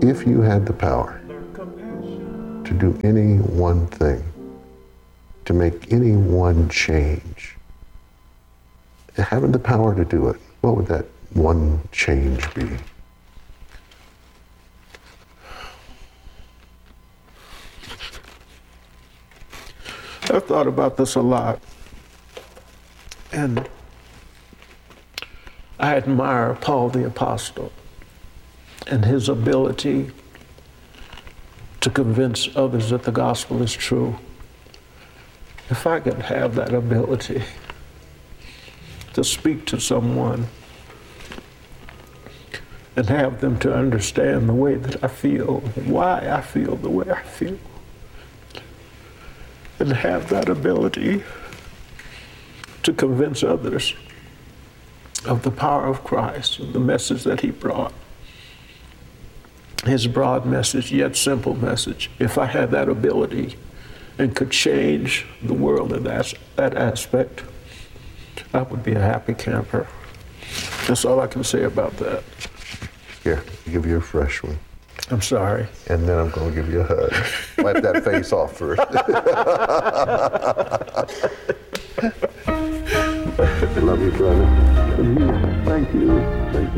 If you had the power to do any one thing, to make any one change, having the power to do it, what would that one change be? I've thought about this a lot, and I admire Paul the Apostle and his ability to convince others that the gospel is true. If I could have that ability to speak to someone and have them to understand the way that I feel, why I feel the way I feel, and have that ability to convince others of the power of Christ and the message that he brought. His broad message, yet simple message. If I had that ability and could change the world in that aspect, I would be a happy camper. That's all I can say about that. Here, I'll give you a fresh one. I'm sorry. And then I'm going to give you a hug. Wipe that face off first. Love you, brother. Thank you. Thank you.